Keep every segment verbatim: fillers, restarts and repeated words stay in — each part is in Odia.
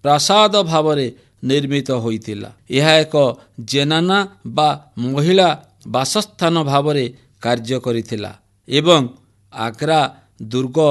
ପ୍ରାସାଦ ଭାବରେ ନିର୍ମିତ ହୋଇଥିଲା। ଏହା ଏକ ଜେନାନା ବା ମହିଳା ବାସସ୍ଥାନ ଭାବରେ କାର୍ଯ୍ୟ କରିଥିଲା ଏବଂ ଆଗ୍ରା ଦୁର୍ଗ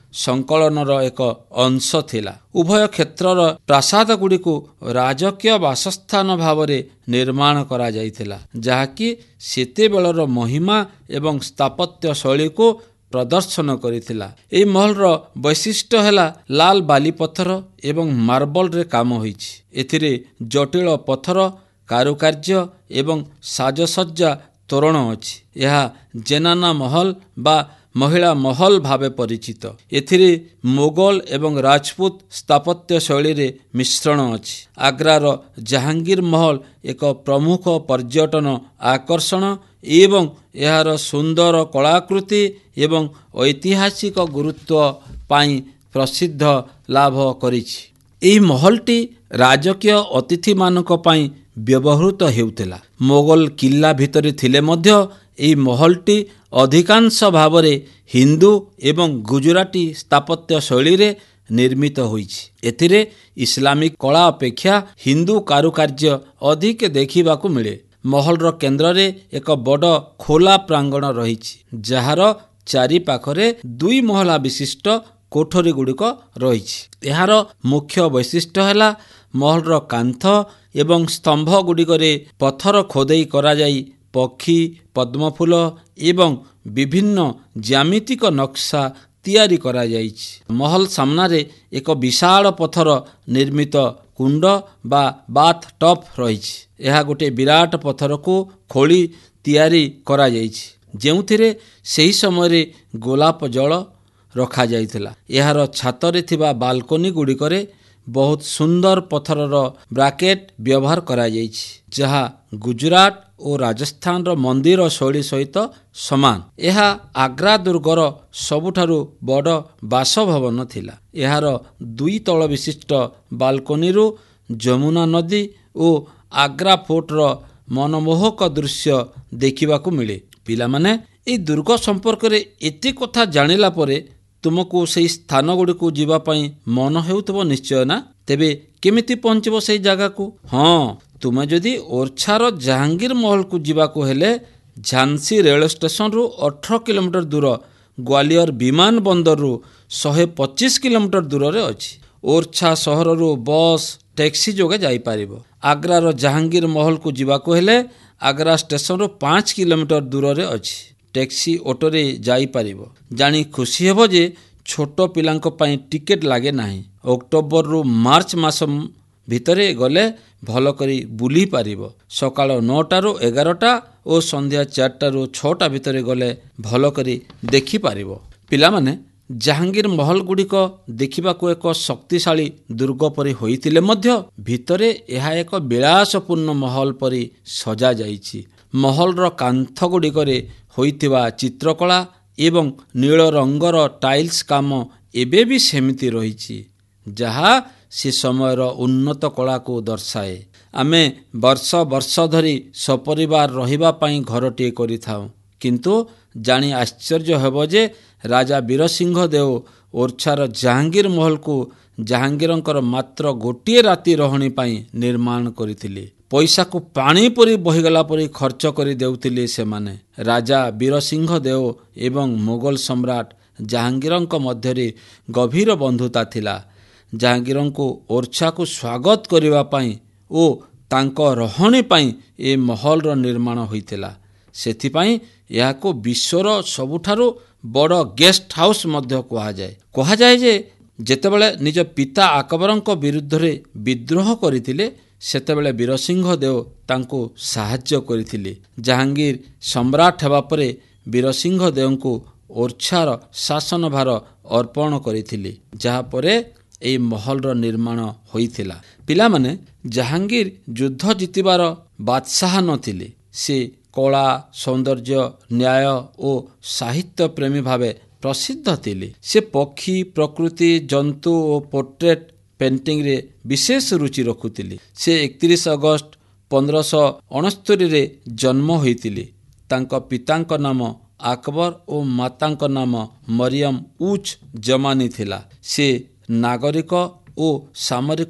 ସଂକଳନର ଏକ ଅଂଶ ଥିଲା। ଉଭୟ କ୍ଷେତ୍ରର ପ୍ରାସାଦଗୁଡ଼ିକୁ ରାଜକୀୟ ବାସସ୍ଥାନ ଭାବରେ ନିର୍ମାଣ କରାଯାଇଥିଲା, ଯାହାକି ସେତେବେଳର ମହିମା ଏବଂ ସ୍ଥାପତ୍ୟ ଶୈଳୀକୁ ପ୍ରଦର୍ଶନ କରିଥିଲା। ଏହି ମହଲର ବୈଶିଷ୍ଟ୍ୟ ହେଲା ଲାଲ ବାଲି ପଥର ଏବଂ ମାର୍ବଲରେ କାମ ହୋଇଛି। ଏଥିରେ ଜଟିଳ ପଥର କାରୁକାର୍ଯ୍ୟ ଏବଂ ସାଜସଜ୍ଜା ତୋରଣ ଅଛି। ଏହା ଜେନାନା ମହଲ ବା ମହିଳା ମହଲ ଭାବେ ପରିଚିତ। ଏଥିରେ ମୋଗଲ ଏବଂ ରାଜପୁତ ସ୍ଥାପତ୍ୟ ଶୈଳୀରେ ମିଶ୍ରଣ ଅଛି। ଆଗ୍ରାର ଜାହାଙ୍ଗୀର ମହଲ ଏକ ପ୍ରମୁଖ ପର୍ଯ୍ୟଟନ ଆକର୍ଷଣ ଏବଂ ଏହାର ସୁନ୍ଦର କଳାକୃତି ଏବଂ ଐତିହାସିକ ଗୁରୁତ୍ୱ ପାଇଁ ପ୍ରସିଦ୍ଧ ଲାଭ କରିଛି। ଏହି ମହଲଟି ରାଜକୀୟ ଅତିଥିମାନଙ୍କ ପାଇଁ ବ୍ୟବହୃତ ହେଉଥିଲା। ମୋଗଲ କିଲ୍ଲା ଭିତରେ ଥିଲେ ମଧ୍ୟ ଏହି ମହଲଟି ଅଧିକାଂଶ ଭାବରେ ହିନ୍ଦୁ ଏବଂ ଗୁଜରାଟୀ ସ୍ଥାପତ୍ୟ ଶୈଳୀରେ ନିର୍ମିତ ହୋଇଛି। ଏଥିରେ ଇସଲାମିକ କଳା ଅପେକ୍ଷା ହିନ୍ଦୁ କାରୁକାର୍ଯ୍ୟ ଅଧିକ ଦେଖିବାକୁ ମିଳେ। ମହଲର କେନ୍ଦ୍ରରେ ଏକ ବଡ଼ ଖୋଲା ପ୍ରାଙ୍ଗଣ ରହିଛି, ଯାହାର ଚାରିପାଖରେ ଦୁଇ ମହଲା ବିଶିଷ୍ଟ କୋଠରୀ ଗୁଡ଼ିକ ରହିଛି। ଏହାର ମୁଖ୍ୟ ବୈଶିଷ୍ଟ୍ୟ ହେଲା ମହଲର କାନ୍ଥ ଏବଂ ସ୍ତମ୍ଭ ଗୁଡ଼ିକରେ ପଥର ଖୋଦେଇ କରାଯାଇ ପକ୍ଷୀ, ପଦ୍ମଫୁଲ ଏବଂ ବିଭିନ୍ନ ଜ୍ୟାମିତିକ ନକ୍ସା ତିଆରି କରାଯାଇଛି। ମହଲ ସାମ୍ନାରେ ଏକ ବିଶାଳ ପଥର ନିର୍ମିତ କୁଣ୍ଡ ବା ବାଥ୍ ଟବ୍ ରହିଛି। ଏହା ଗୋଟିଏ ବିରାଟ ପଥରକୁ ଖୋଳି ତିଆରି କରାଯାଇଛି, ଯେଉଁଥିରେ ସେହି ସମୟରେ ଗୋଲାପ ଜଳ ରଖାଯାଇଥିଲା। ଏହାର ଛାତରେ ଥିବା ବାଲକୋନି ଗୁଡ଼ିକରେ ବହୁତ ସୁନ୍ଦର ପଥରର ବ୍ରାକେଟ୍ ବ୍ୟବହାର କରାଯାଇଛି, ଯାହା ଗୁଜରାଟ ଓ ରାଜସ୍ଥାନର ମନ୍ଦିର ଶୈଳୀ ସହିତ ସମାନ। ଏହା ଆଗ୍ରା ଦୁର୍ଗର ସବୁଠାରୁ ବଡ଼ ବାସଭବନ ଥିଲା। ଏହାର ଦୁଇ ତଳ ବିଶିଷ୍ଟ ବାଲକୋନିରୁ ଯମୁନା ନଦୀ ଓ ଆଗ୍ରା ଫୋର୍ଟର ମନମୋହକ ଦୃଶ୍ୟ ଦେଖିବାକୁ ମିଳେ। ପିଲାମାନେ, ଏହି ଦୁର୍ଗ ସମ୍ପର୍କରେ ଏତେ କଥା ଜାଣିଲା ପରେ ତୁମକୁ ସେହି ସ୍ଥାନ ଗୁଡ଼ିକୁ ଯିବା ପାଇଁ ମନ ହେଉଥିବ ନିଶ୍ଚୟ ନା? ତେବେ କେମିତି ପହଞ୍ଚିବ ସେହି ଜାଗାକୁ? ହଁ, ତୁମେ ଯଦି ଓରଛାର ଜାହାଙ୍ଗୀର ମହଲକୁ ଯିବାକୁ ହେଲେ ଝାନ୍ସୀ ରେଳ ଷ୍ଟେସନରୁ ଅଠର କିଲୋମିଟର ଦୂର, ଗ୍ୱାଲିୟର ବିମାନ ବନ୍ଦରରୁ ଶହେ ପଚିଶ କିଲୋମିଟର ଦୂରରେ ଅଛି। ଓରଛା ସହରରୁ ବସ୍, ଟ୍ୟାକ୍ସି ଯୋଗେ ଯାଇପାରିବ। ଆଗ୍ରାର ଜାହାଙ୍ଗୀର ମହଲକୁ ଯିବାକୁ ହେଲେ ଆଗ୍ରା ଷ୍ଟେସନରୁ ପାଞ୍ଚ କିଲୋମିଟର ଦୂରରେ ଅଛି। ଟ୍ୟାକ୍ସି ଅଟୋରେ ଯାଇପାରିବ। ଜାଣି ଖୁସି ହେବ ଯେ ଛୋଟ ପିଲାଙ୍କ ପାଇଁ ଟିକେଟ ଲାଗେ ନାହିଁ। ଅକ୍ଟୋବରରୁ ମାର୍ଚ୍ଚ ମାସ ଭିତରେ ଗଲେ ଭଲ କରି ବୁଲି ପାରିବ। ସକାଳ ନଅଟାରୁ ଏଗାରଟା ଓ ସନ୍ଧ୍ୟା ଚାରିଟାରୁ ଛଅଟା ଭିତରେ ଗଲେ ଭଲ କରି ଦେଖିପାରିବ। ପିଲାମାନେ, ଜାହାଙ୍ଗୀର ମହଲ ଗୁଡ଼ିକ ଦେଖିବାକୁ ଏକ ଶକ୍ତିଶାଳୀ ଦୁର୍ଗ ପରି ହୋଇଥିଲେ ମଧ୍ୟ ଭିତରେ ଏହା ଏକ ବିଳାସପୂର୍ଣ୍ଣ ମହଲ ପରି ସଜାଯାଇଛି। ମହଲର କାନ୍ଥ ଗୁଡ଼ିକରେ ହୋଇଥିବା ଚିତ୍ରକଳା ଏବଂ ନୀଳ ରଙ୍ଗର ଟାଇଲ୍ସ କାମ ଏବେ ବି ସେମିତି ରହିଛି, ଯାହା ସେ ସମୟର ଉନ୍ନତ କଳାକୁ ଦର୍ଶାଏ। ଆମେ ବର୍ଷ ବର୍ଷ ଧରି ସପରିବାର ରହିବା ପାଇଁ ଘରଟିଏ କରିଥାଉ, କିନ୍ତୁ ଜାଣି ଆଶ୍ଚର୍ଯ୍ୟ ହେବ ଯେ ରାଜା ବୀରସିଂହ ଦେଓ ଓରଛାର ଜାହାଙ୍ଗୀର ମହଲକୁ ଜାହାଙ୍ଗୀରଙ୍କର ମାତ୍ର ଗୋଟିଏ ରାତି ରହଣି ପାଇଁ ନିର୍ମାଣ କରିଥିଲେ। ପଇସାକୁ ପାଣି ପରି ବହିଗଲା ପରି ଖର୍ଚ୍ଚ କରି ଦେଉଥିଲେ ସେମାନେ। ରାଜା ବୀରସିଂହ ଦେଓ ଏବଂ ମୋଗଲ ସମ୍ରାଟ ଜାହାଙ୍ଗୀରଙ୍କ ମଧ୍ୟରେ ଗଭୀର ବନ୍ଧୁତା ଥିଲା। ଜାହାଙ୍ଗୀରଙ୍କୁ ଓରଛାକୁ ସ୍ୱାଗତ କରିବା ପାଇଁ ଓ ତାଙ୍କ ରହଣି ପାଇଁ ଏ ମହଲର ନିର୍ମାଣ ହୋଇଥିଲା। ସେଥିପାଇଁ ଏହାକୁ ବିଶ୍ୱର ସବୁଠାରୁ ବଡ଼ ଗେଷ୍ଟ ହାଉସ୍ ମଧ୍ୟ କୁହାଯାଏ। କୁହାଯାଏ ଯେ ଯେତେବେଳେ ନିଜ ପିତା ଆକବରଙ୍କ ବିରୁଦ୍ଧରେ ବିଦ୍ରୋହ କରିଥିଲେ, ସେତେବେଳେ ବୀରସିଂହ ଦେଓ ତାଙ୍କୁ ସାହାଯ୍ୟ କରିଥିଲେ। ଜାହାଙ୍ଗୀର ସମ୍ରାଟ ହେବା ପରେ ବୀରସିଂହ ଦେଓଙ୍କୁ ଓରଛାର ଶାସନଭାର ଅର୍ପଣ କରିଥିଲେ, ଯାହାପରେ ଏହି ମହଲର ନିର୍ମାଣ ହୋଇଥିଲା। ପିଲାମାନେ, ଜାହାଙ୍ଗୀର ଯୁଦ୍ଧ ଜିତିବାର ବାଦଶାହ ନଥିଲେ। ସେ କଳା, ସୌନ୍ଦର୍ଯ୍ୟ, ନ୍ୟାୟ ଓ ସାହିତ୍ୟ ପ୍ରେମୀ ଭାବେ ପ୍ରସିଦ୍ଧ ଥିଲେ। ସେ ପକ୍ଷୀ, ପ୍ରକୃତି, ଜନ୍ତୁ ଓ ପୋର୍ଟ୍ରେଟ୍ ପେଣ୍ଟିଂରେ ବିଶେଷ ରୁଚି ରଖୁଥିଲେ। ସେ ଏକତିରିଶ ଅଗଷ୍ଟ ପନ୍ଦରଶହ ଅଣସ୍ତରୀରେ ଜନ୍ମ ହୋଇଥିଲେ। ତାଙ୍କ ପିତାଙ୍କ ନାମ ଆକବର ଓ ମାତାଙ୍କ ନାମ ମରିୟମ ଉଜ୍ ଜମାନୀ ଥିଲା। ସେ ନାଗରିକ ଓ ସାମରିକ